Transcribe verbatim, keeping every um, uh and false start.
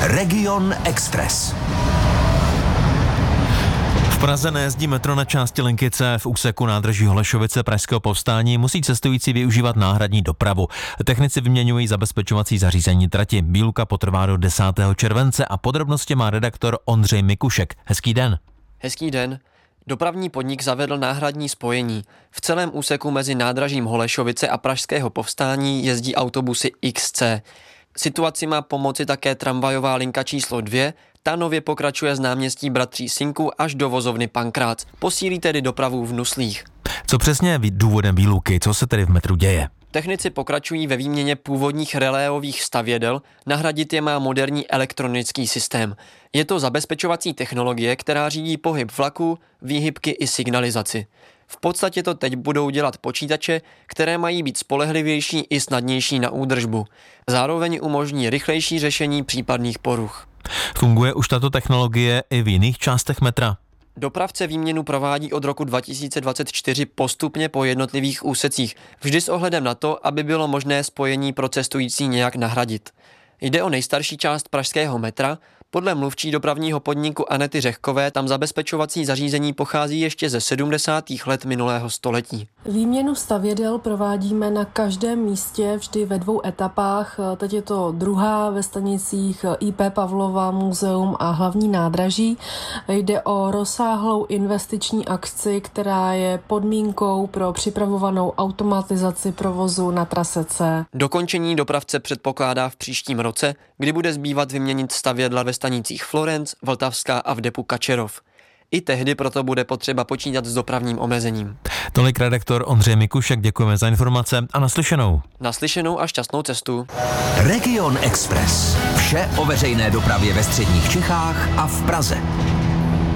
Region Express. V Praze nejezdí metro na části linky C v úseku nádraží Holešovice Pražského Povstání, musí cestující využívat náhradní dopravu. Technici vyměňují zabezpečovací zařízení trati. Výluka potrvá do desátého července a podrobnosti má redaktor Ondřej Mikušek. Hezký den. Hezký den. Dopravní podnik zavedl náhradní spojení. V celém úseku mezi nádražím Holešovice a Pražského Povstání jezdí autobusy X C. Situaci má pomoci také tramvajová linka číslo dvě, ta nově pokračuje z náměstí Bratří Synků až do vozovny Pankrác. Posílí tedy dopravu v Nuslích. Co přesně je důvodem výluky? Co se tedy v metru děje? Technici pokračují ve výměně původních reléových stavědel, nahradit je má moderní elektronický systém. Je to zabezpečovací technologie, která řídí pohyb vlaků, výhybky i signalizaci. V podstatě to teď budou dělat počítače, které mají být spolehlivější i snadnější na údržbu. Zároveň umožní rychlejší řešení případných poruch. Funguje už tato technologie i v jiných částech metra? Dopravce výměnu provádí od roku dva tisíce dvacet čtyři postupně po jednotlivých úsecích, vždy s ohledem na to, aby bylo možné spojení pro cestující nějak nahradit. Jde o nejstarší část pražského metra. Podle mluvčí dopravního podniku Anety Řehkové tam zabezpečovací zařízení pochází ještě ze sedmdesátých let minulého století. Výměnu stavědel provádíme na každém místě vždy ve dvou etapách. Teď je to druhá ve stanicích I P Pavlova, muzeum a hlavní nádraží. Jde o rozsáhlou investiční akci, která je podmínkou pro připravovanou automatizaci provozu na trase C. Dokončení dopravce předpokládá v příštím roce, kdy bude zbývat vyměnit stavědla ve stanicích Florenc, Vltavská a v depu Kačerov. I tehdy proto bude potřeba počítat s dopravním omezením. Tolik redaktor Ondřej Mikušek, děkujeme za informace a naslyšenou. Naslyšenou a šťastnou cestu. Region Express. Vše o veřejné dopravě ve středních Čechách a v Praze.